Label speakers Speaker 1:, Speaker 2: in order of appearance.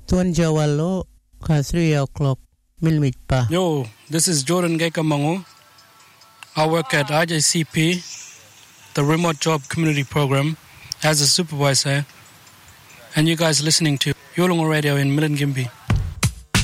Speaker 1: Tuan Jawalo, Kasri O'clock, Milmitpa.
Speaker 2: Yo, this is Jordan Gekamango. I work at IJCP, the Remote Job Community Program, as a supervisor. And you guys listening to Yolongo Radio in Milingimbi.